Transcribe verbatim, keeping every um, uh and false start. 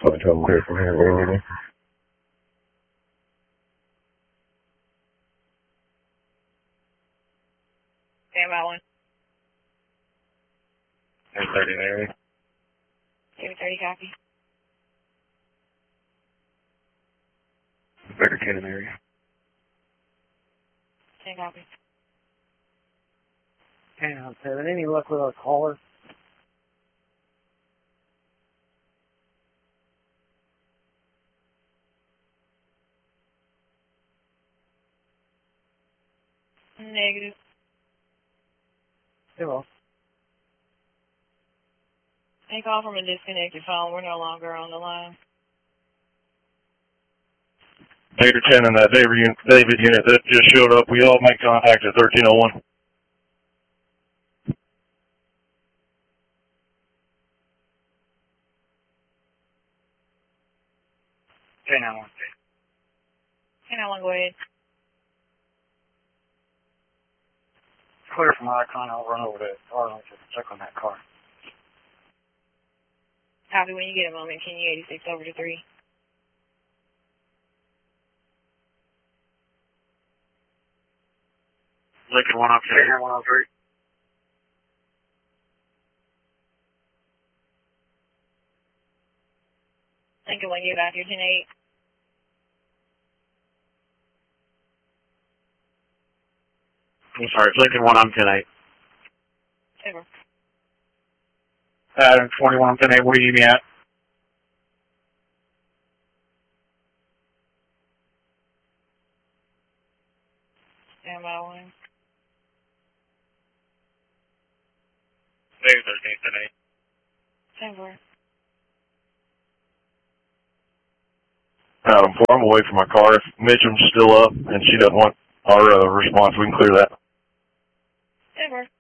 Probably trouble clear from here, really. Stand by one. eight thirty area. eight thirty copy. Better Cannon area. ten copy. Hang on, seven. Any luck with our caller? Negative. Hello. They call from a disconnected phone. We're no longer on the line. Gator ten and that David unit, David unit that just showed up. We all make contact at thirteen oh one. ten oh one. ten oh one, go ahead. Clear from Icon. I'll run over to Arlington to check on that car. Copy. When you get a moment, can you eighty-six over to three? Lincoln one oh three. Lincoln one oh three. Lincoln, when you get out here, ten eight. I'm sorry, it's Lincoln one, I'm ten eight. Ever. Adam twenty-one, I'm ten eight, where do you need me at? Stand by one. David thirteen, ten eight. Ever. Adam four, I'm away from my car. If Mitchum's still up and she doesn't want our uh, response, we can clear that. Ever.